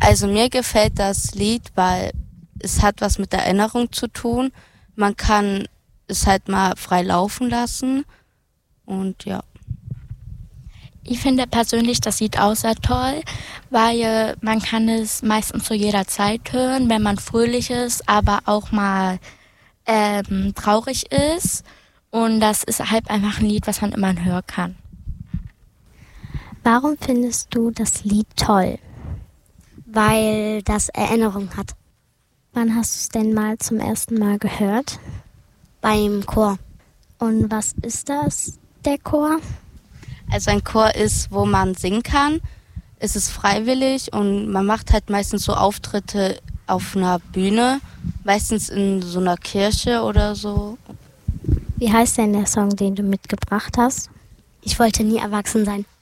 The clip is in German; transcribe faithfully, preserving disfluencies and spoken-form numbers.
Also mir gefällt das Lied, weil es hat was mit Erinnerung zu tun. Man kann es halt mal frei laufen lassen und ja. Ich finde persönlich das Lied auch sehr toll, weil man kann es meistens zu jeder Zeit hören, wenn man fröhlich ist, aber auch mal ähm, traurig ist. Und das ist halt einfach ein Lied, was man immer hören kann. Warum findest du das Lied toll? Weil das Erinnerung hat. Wann hast du es denn mal zum ersten Mal gehört? Beim Chor. Und was ist das, der Chor? Also ein Chor ist, wo man singen kann. Es ist freiwillig und man macht halt meistens so Auftritte auf einer Bühne, meistens in so einer Kirche oder so. Wie heißt denn der Song, den du mitgebracht hast? Ich wollte nie erwachsen sein.